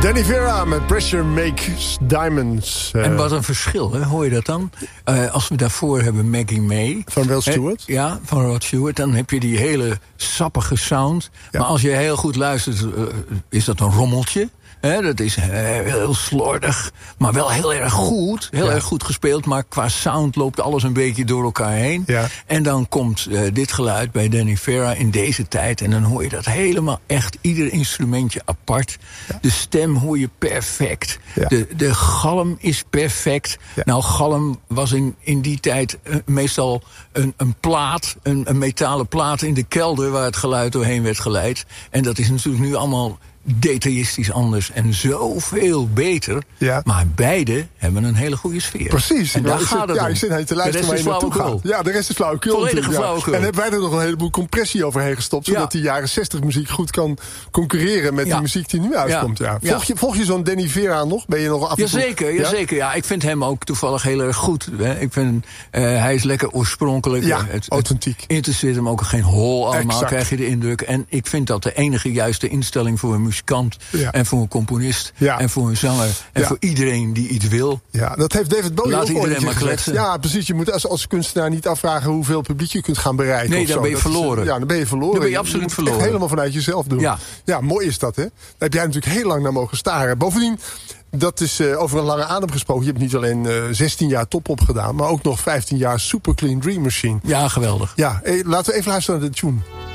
Danny Vera met Pressure Makes Diamonds. En wat een verschil, hè? Hoor je dat dan? Als we daarvoor hebben Maggie May. Van Rod Stewart? Ja, van Rod Stewart. Dan heb je die hele sappige sound. Ja. Maar als je heel goed luistert, is dat een rommeltje. Dat is heel slordig, maar wel heel erg goed. Heel erg goed gespeeld, maar qua sound loopt alles een beetje door elkaar heen. Ja. En dan komt dit geluid bij Danny Vera in deze tijd. En dan hoor je dat helemaal echt, ieder instrumentje apart. Ja. De stem hoor je perfect. Ja. De galm is perfect. Ja. Nou, galm was in die tijd meestal een plaat, een metalen plaat in de kelder waar het geluid doorheen werd geleid. En dat is natuurlijk nu allemaal detailistisch anders en zoveel beter. Ja. Maar beide hebben een hele goede sfeer. Precies. En daar gaat het om. Ik zit naar je te luisteren waar je naartoe gaat. Ja, de rest is flauwekul. Volledige flauwekul. En hebben wij er nog een heleboel compressie overheen gestopt, zodat die jaren 60 muziek goed kan concurreren met die muziek die nu uitkomt. Ja. Volg je zo'n Danny Vera nog? Ben je nog af en toe? Jazeker. Ja, ik vind hem ook toevallig heel erg goed. Hè. Ik vind, hij is lekker oorspronkelijk. Ja, authentiek. Het interesseert hem ook geen hol allemaal, krijg je de indruk. En ik vind dat de enige juiste instelling voor een muzikant en voor een componist en voor een zanger en voor iedereen die iets wil. Ja, dat heeft David Bowie Laat ook iedereen maar kletsen. Ja, precies. Je moet als kunstenaar niet afvragen hoeveel publiek je kunt gaan bereiken. Nee, dan ben je verloren. Dan ben je verloren. Dan ben je absoluut verloren. Echt helemaal vanuit jezelf doen. Ja, mooi is dat, hè? Daar heb jij natuurlijk heel lang naar mogen staren. Bovendien, dat is over een lange adem gesproken. Je hebt niet alleen 16 jaar Top-Op gedaan, maar ook nog 15 jaar Super Clean Dream Machine. Ja, geweldig. Ja, laten we even luisteren naar de tune.